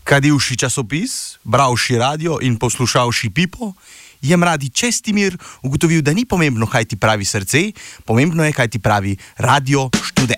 Kadivši časopis, bravši radio in poslušavši Pipo, je mladi Čestimir ugotovil, da ni pomembno, kaj ti pravi srce, pomembno je, kaj ti pravi radio študent.